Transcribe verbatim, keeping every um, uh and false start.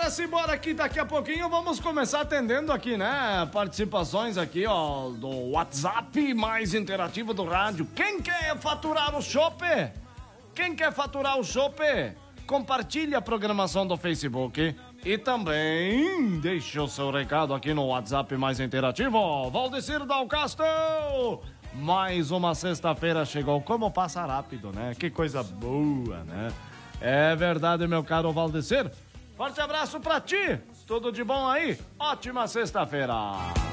bora simbora aqui, daqui a pouquinho vamos começar atendendo aqui, né? Participações aqui, ó, do WhatsApp mais interativo do rádio. Quem quer faturar o chopp? Quem quer faturar o chopp? Compartilhe a programação do Facebook e também deixe o seu recado aqui no WhatsApp mais interativo. Valdecir Dalcastel! Mais uma sexta-feira chegou. Como passa rápido, né? Que coisa boa, né? É verdade, meu caro Valdecir. Forte abraço pra ti. Tudo de bom aí? Ótima sexta-feira.